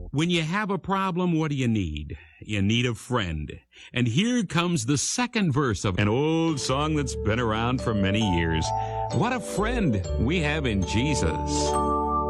When you have a problem, what do you need? You need a friend. And here comes the second verse of an old song that's been around for many years. What a friend we have in Jesus.